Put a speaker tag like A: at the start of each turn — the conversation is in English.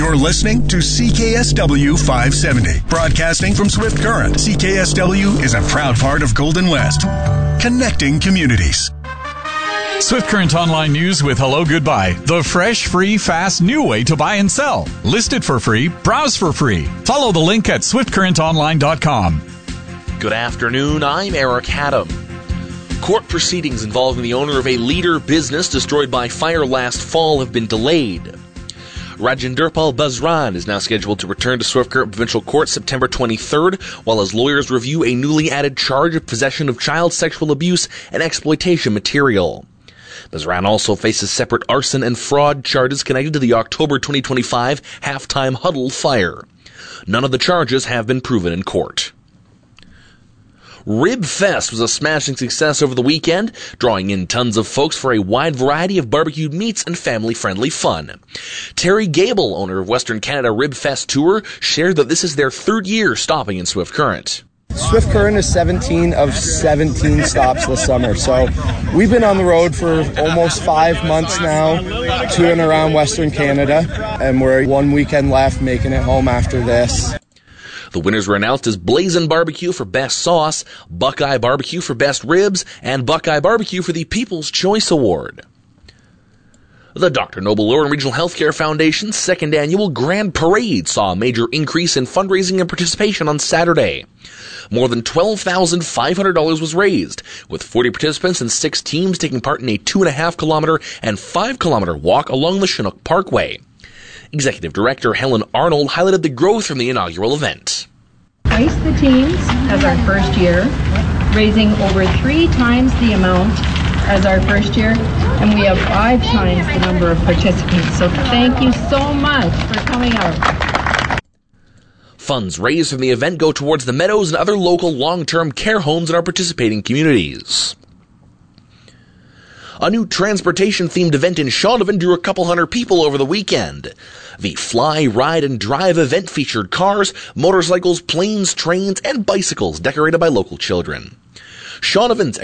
A: You're listening to CKSW 570, broadcasting from Swift Current. CKSW is a proud part of Golden West, connecting communities.
B: Swift Current Online News with Hello Goodbye, the fresh, free, fast, new way to buy and sell. List it for free, browse for free. Follow the link at swiftcurrentonline.com.
C: Good afternoon, I'm Eric Haddam. Court proceedings involving the owner of a Leader business destroyed by fire last fall have been delayed. Rajendrpal Bazran is now scheduled to return to Swift Current Provincial Court September 23rd, while his lawyers review a newly added charge of possession of child sexual abuse and exploitation material. Bazran also faces separate arson and fraud charges connected to the October 2025 halftime huddle fire. None of the charges have been proven in court. Rib Fest was a smashing success over the weekend, drawing in tons of folks for a wide variety of barbecued meats and family-friendly fun. Terry Gable, owner of Western Canada Rib Fest Tour, shared that this is their third year stopping in Swift Current.
D: Swift Current is 17 of 17 stops this summer, so we've been on the road for almost 5 months now, to and around Western Canada, and we're one weekend left, making it home after this.
C: The winners were announced as Blazin' Barbecue for Best Sauce, Buckeye Barbecue for Best Ribs, and Buckeye Barbecue for the People's Choice Award. The Dr. Noble Lauren Regional Healthcare Foundation's second annual Grand Parade saw a major increase in fundraising and participation on Saturday. More than $12,500 was raised, with 40 participants and 6 teams taking part in a 2.5-kilometer and 5-kilometer walk along the Chinook Parkway. Executive Director Helen Arnold highlighted the growth from the inaugural event.
E: Twice the teams as our first year, raising over 3 times the amount as our first year, and we have 5 times the number of participants. So thank you so much for coming out.
C: Funds raised from the event go towards the Meadows and other local long-term care homes in our participating communities. A new transportation-themed event in Shaunavon drew a couple hundred people over the weekend. The Fly, Ride, and Drive event featured cars, motorcycles, planes, trains, and bicycles decorated by local children. Shaunavon's